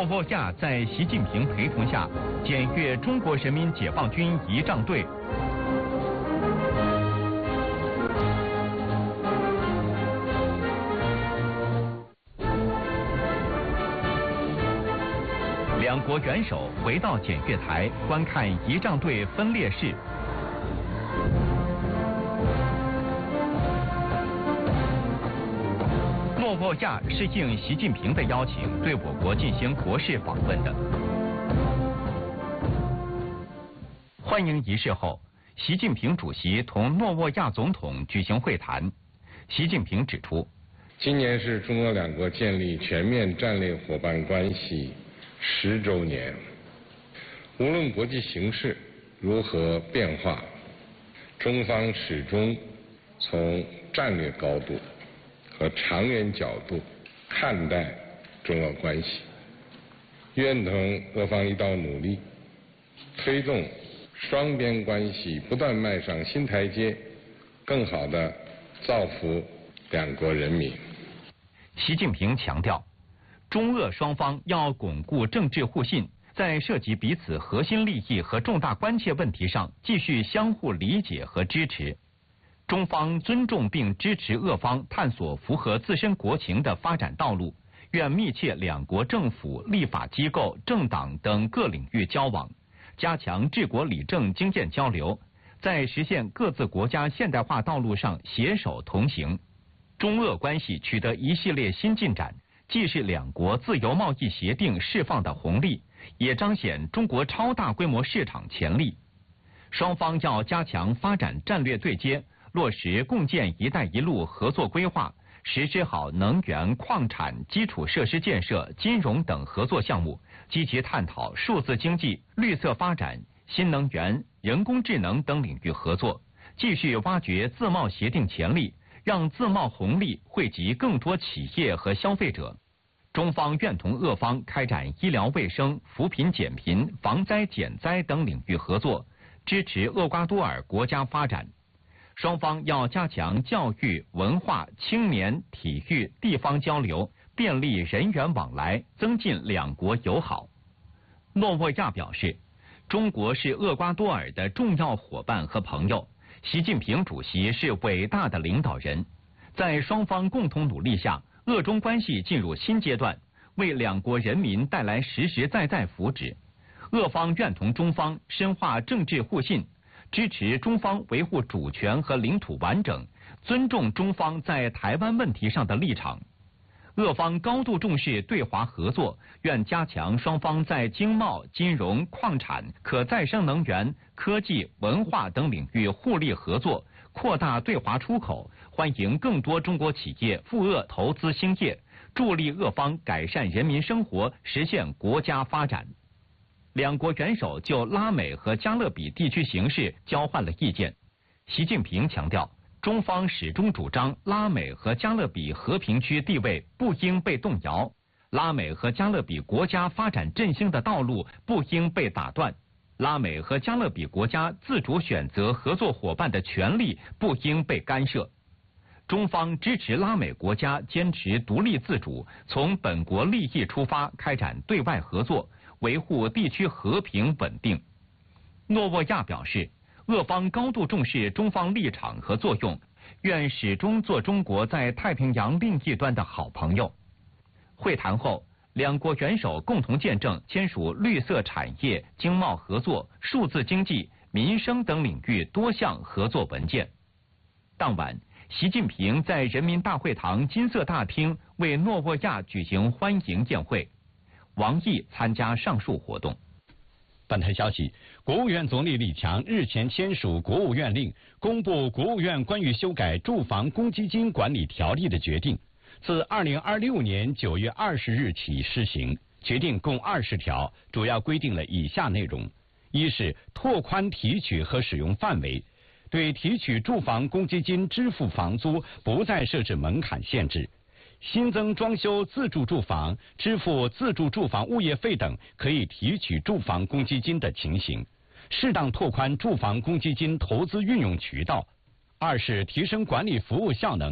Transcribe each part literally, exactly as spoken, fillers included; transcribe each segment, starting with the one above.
诺沃亚在习近平陪同下检阅中国人民解放军仪仗队。两国元首回到检阅台观看仪仗队分列式。诺沃亚是应习近平的邀请，对我国进行国事访问的。欢迎仪式后，习近平主席同诺沃亚总统举行会谈。习近平指出， 今年是中俄两国建立全面战略伙伴关系十周年，无论国际形势如何变化，中方始终从战略高度和长远角度看待中俄关系，愿同俄方一道努力，推动双边关系不断迈上新台阶，更好地造福两国人民。 习近平强调，中俄双方要巩固政治互信，在涉及彼此核心利益和重大关切问题上继续相互理解和支持。中方尊重并支持俄方探索符合自身国情的发展道路，愿密切两国政府、立法机构、政党等各领域交往，加强治国理政经验交流，在实现各自国家现代化道路上携手同行。中俄关系取得一系列新进展，既是两国自由贸易协定释放的红利，也彰显中国超大规模市场潜力。双方要加强发展战略对接，落实共建“一带一路”合作规划，实施好能源、矿产、基础设施建设、金融等合作项目，积极探讨数字经济、绿色发展、新能源、人工智能等领域合作，继续挖掘自贸协定潜力，让自贸红利惠及更多企业和消费者。中方愿同俄方开展医疗卫生、扶贫减贫、防灾减灾等领域合作，支持厄瓜多尔国家发展。双方要加强教育、文化、青年、体育、地方交流，便利人员往来，增进两国友好。诺沃亚表示，中国是厄瓜多尔的重要伙伴和朋友，习近平主席是伟大的领导人。在双方共同努力下，俄中关系进入新阶段，为两国人民带来实实在在福祉。俄方愿同中方深化政治互信，支持中方维护主权和领土完整，尊重中方在台湾问题上的立场。俄方高度重视对华合作，愿加强双方在经贸、金融、矿产、可再生能源、科技、文化等领域互利合作，扩大对华出口，欢迎更多中国企业赴俄投资兴业，助力俄方改善人民生活，实现国家发展。两国元首就拉美和加勒比地区形势交换了意见。习近平强调，中方始终主张拉美和加勒比和平区地位不应被动摇，拉美和加勒比国家发展振兴的道路不应被打断，拉美和加勒比国家自主选择合作伙伴的权利不应被干涉。中方支持拉美国家坚持独立自主，从本国利益出发开展对外合作，维护地区和平稳定。诺沃亚表示，俄方高度重视中方立场和作用，愿始终做中国在太平洋另一端的好朋友。会谈后，两国元首共同见证签署绿色产业、经贸合作、数字经济、民生等领域多项合作文件。当晚，习近平在人民大会堂金色大厅为诺沃亚举行欢迎宴会。王毅参加上述活动。 本台消息，国务院总理李强日前签署国务院令，公布国务院关于修改住房公积金管理条例的决定，自二零二六年九月二十日起施行。决定共二十条，主要规定了以下内容：一是拓宽提取和使用范围，对提取住房公积金支付房租不再设置门槛限制。新增装修自住住房、支付自住住房物业费等可以提取住房公积金的情形，适当拓宽住房公积金投资运用渠道。二是提升管理服务效能，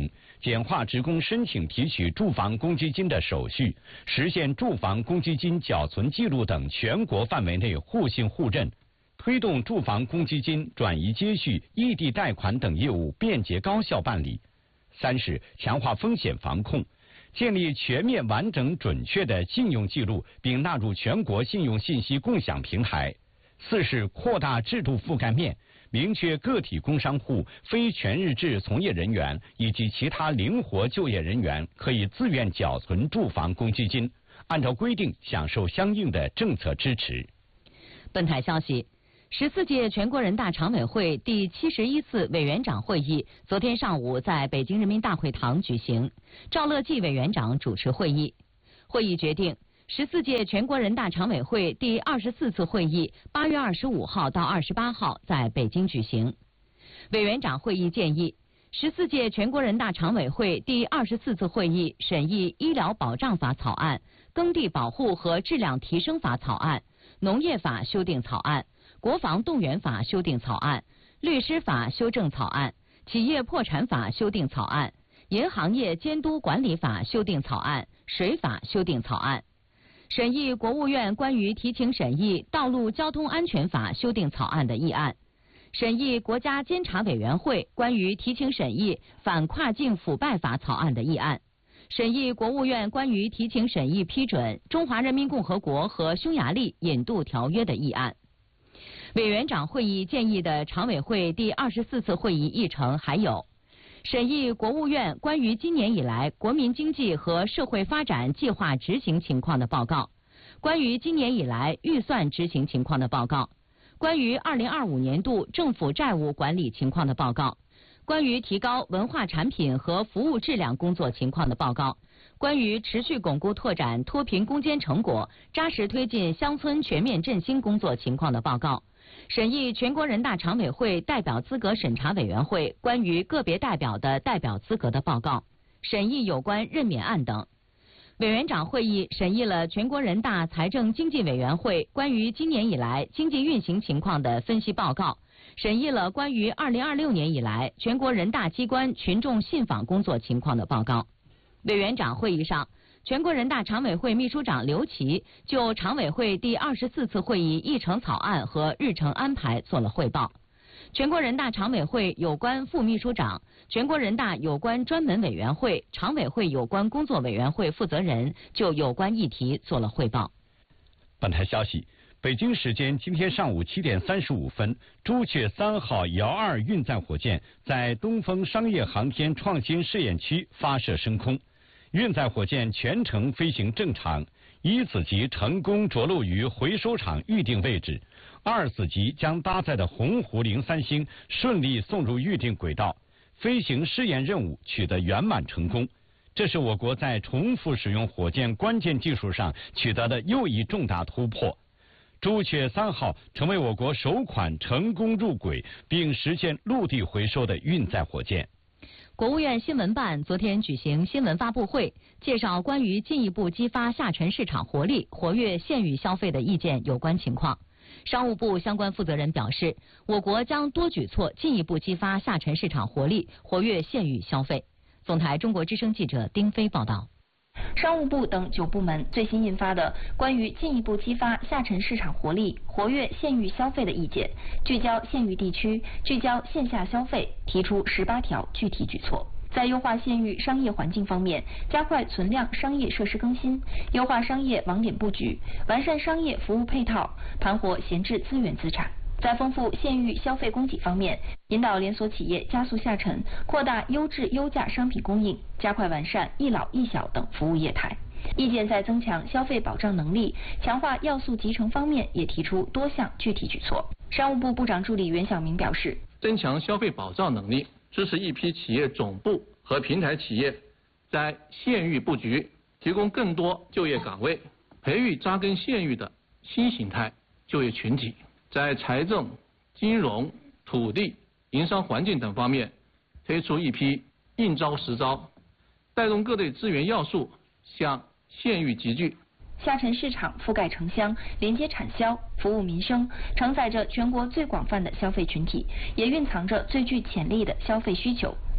简化职工申请提取住房公积金的手续，实现住房公积金缴存记录等全国范围内互信互认，推动住房公积金转移接续、异地贷款等业务便捷高效办理。三是强化风险防控，建立全面完整准确的信用记录，并纳入全国信用信息共享平台。四是扩大制度覆盖面，明确个体工商户、非全日制从业人员以及其他灵活就业人员可以自愿缴存住房公积金，按照规定享受相应的政策支持。 本台消息，十四届全国人大常委会第七十一次委员长会议昨天上午在北京人民大会堂举行，赵乐际委员长主持会议。会议决定，十四届全国人大常委会第二十四次会议八月二十五号到二十八号在北京举行。委员长会议建议，十四届全国人大常委会第二十四次会议审议《医疗保障法》草案、耕地保护和质量提升法草案、农业法修订草案、国防动员法修订草案、律师法修正草案、企业破产法修订草案、银行业监督管理法修订草案、水法修订草案。审议国务院关于提请审议道路交通安全法修订草案的议案，审议国家监察委员会关于提请审议反跨境腐败法草案的议案，审议国务院关于提请审议批准中华人民共和国和匈牙利引渡条约的议案。委员长会议建议的常委会第二十四次会议议程还有：审议国务院关于今年以来国民经济和社会发展计划执行情况的报告，关于今年以来预算执行情况的报告，关于二零二五年度政府债务管理情况的报告，关于提高文化产品和服务质量工作情况的报告，关于持续巩固拓展脱贫攻坚成果，扎实推进乡村全面振兴工作情况的报告，审议全国人大常委会代表资格审查委员会关于个别代表的代表资格的报告，审议有关任免案等。委员长会议审议了全国人大财政经济委员会关于今年以来经济运行情况的分析报告，审议了关于二零二六年以来全国人大机关群众信访工作情况的报告。委员长会议上，全国人大常委会秘书长刘奇就常委会第二十四次会议议程草案和日程安排做了汇报。全国人大常委会有关副秘书长、全国人大有关专门委员会、常委会有关工作委员会负责人就有关议题做了汇报。 本台消息，北京时间今天上午七点三十五分，朱雀三号遥二运载火箭在东风商业航天创新试验区发射升空。运载火箭全程飞行正常，一子级成功着陆于回收场预定位置，二子级将搭载的鸿鹄零三星顺利送入预定轨道，飞行试验任务取得圆满成功。这是我国在重复使用火箭关键技术上取得的又一重大突破。朱雀三号成为我国首款成功入轨并实现陆地回收的运载火箭。 国务院新闻办昨天举行新闻发布会，介绍关于进一步激发下沉市场活力、活跃县域消费的意见有关情况。商务部相关负责人表示，我国将多举措进一步激发下沉市场活力，活跃县域消费。总台中国之声记者丁飞报道。 商务部等九部门最新印发的关于进一步激发下沉市场活力、活跃县域消费的意见，聚焦县域地区，聚焦线下消费，提出十八条具体举措。在优化县域商业环境方面，加快存量商业设施更新，优化商业网点布局，完善商业服务配套，盘活闲置资源资产。在丰富县域消费供给方面，引导连锁企业加速下沉，扩大优质优价商品供应，加快完善一老一小等服务业态。意见在增强消费保障能力、强化要素集成方面也提出多项具体举措。商务部部长助理袁晓明表示， 增强消费保障能力，支持一批企业总部和平台企业在县域布局，提供更多就业岗位，培育扎根县域的新形态就业群体。在财政、金融、土地、营商环境等方面推出一批应招实招，带动各类资源要素向县域集聚。 下沉市场覆盖城乡，连接产销，服务民生，承载着全国最广泛的消费群体，也蕴藏着最具潜力的消费需求。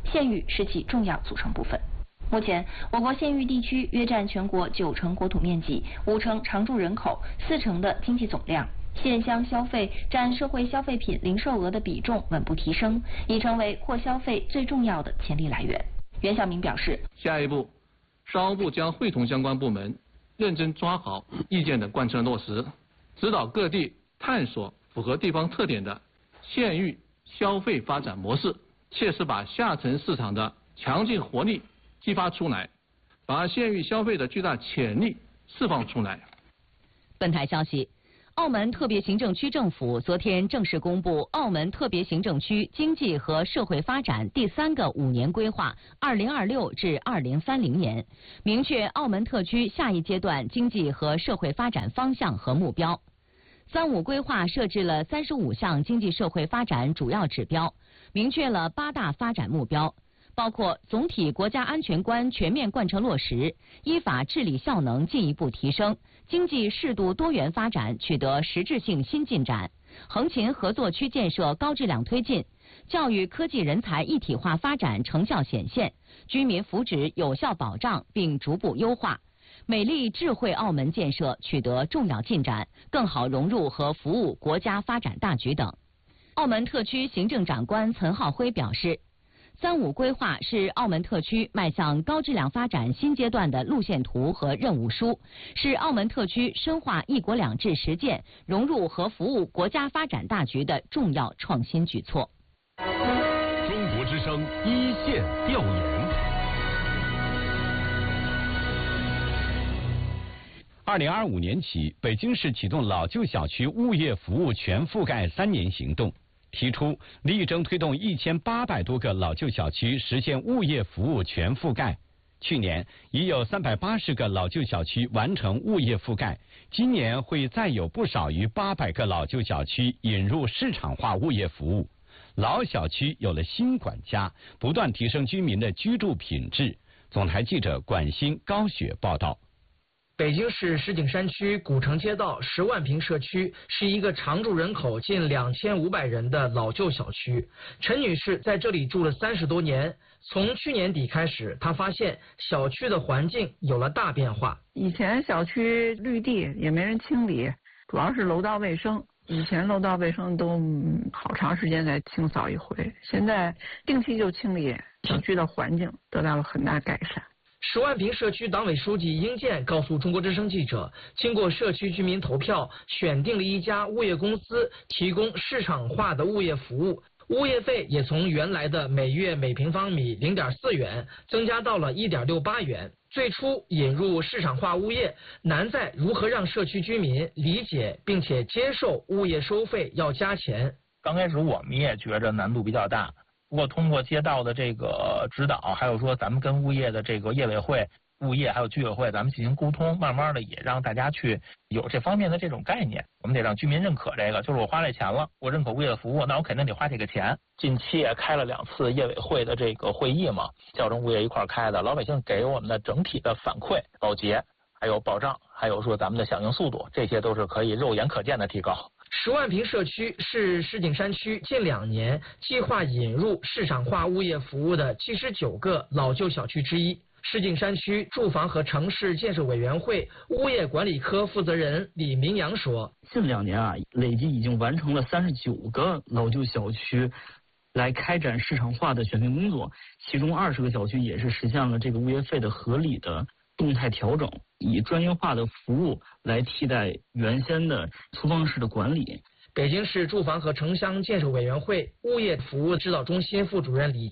县域是其重要组成部分。目前，我国县域地区约占全国九成国土面积、五成常住人口、四成的经济总量。县乡消费占社会消费品零售额的比重稳步提升，已成为扩消费最重要的潜力来源。袁晓明表示， 下一步，商务部将会同相关部门，认真抓好意见的贯彻落实，指导各地探索符合地方特点的县域消费发展模式，切实把下沉市场的强劲活力激发出来，把县域消费的巨大潜力释放出来。 本台消息，澳门特别行政区政府昨天正式公布澳门特别行政区经济和社会发展第三个五年规划（二零二六至二零三零年），明确澳门特区下一阶段经济和社会发展方向和目标。三五规划设置了三十五项经济社会发展主要指标，明确了八大发展目标，包括总体国家安全观全面贯彻落实，依法治理效能进一步提升，经济适度多元发展取得实质性新进展，横琴合作区建设高质量推进，教育科技人才一体化发展成效显现，居民福祉有效保障并逐步优化，美丽智慧澳门建设取得重要进展，更好融入和服务国家发展大局等。澳门特区行政长官岑浩辉表示，三五规划是澳门特区迈向高质量发展新阶段的路线图和任务书，是澳门特区深化一国两制实践、融入和服务国家发展大局的重要创新举措。 中国之声一线调研。 二零二五年起，北京市启动老旧小区物业服务全覆盖三年行动，提出力争推动一千八百多个老旧小区实现物业服务全覆盖。去年已有三百八十个老旧小区完成物业覆盖，今年会再有不少于八百个老旧小区引入市场化物业服务。老小区有了新管家，不断提升居民的居住品质。总台记者管欣、高雪报道。 北京市石景山区古城街道十万平社区是一个常住人口近两千五百人的老旧小区。陈女士在这里住了三十多年，从去年底开始，她发现小区的环境有了大变化。 以前小区绿地也没人清理，主要是楼道卫生。以前楼道卫生都好长时间才清扫一回，现在定期就清理，小区的环境得到了很大改善。 十万平社区党委书记殷健告诉中国之声记者，经过社区居民投票，选定了一家物业公司提供市场化的物业服务，物业费也从原来的每月每平方米 零点四元增加到了 一点六八元。最初引入市场化物业，难在如何让社区居民理解并且接受物业收费要加钱。 刚开始我们也觉着难度比较大，不过通过街道的这个指导，还有说咱们跟物业的这个业委会、物业还有居委会咱们进行沟通，慢慢的也让大家去有这方面的这种概念。我们得让居民认可这个，就是我花这钱了，我认可物业的服务，那我肯定得花这个钱。近期也开了两次业委会的这个会议嘛，校正物业一块开的，老百姓给我们的整体的反馈、保洁还有保障，还有说咱们的响应速度，这些都是可以肉眼可见的提高。 十万平社区是石景山区近两年计划引入市场化物业服务的七十九个老旧小区之一。石景山区住房和城市建设委员会物业管理科负责人李明阳说， 近两年啊，累计已经完成了三十九个老旧小区来开展市场化的选配工作，其中二十个小区也是实现了这个物业费的合理的动态调整，以专业化的服务来替代原先的粗放式的管理。 北京市住房和城乡建设委员会物业服务指导中心副主任李